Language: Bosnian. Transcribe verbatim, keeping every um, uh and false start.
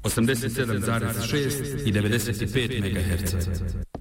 osamdeset sedam zarez šest i devedeset pet megaherca.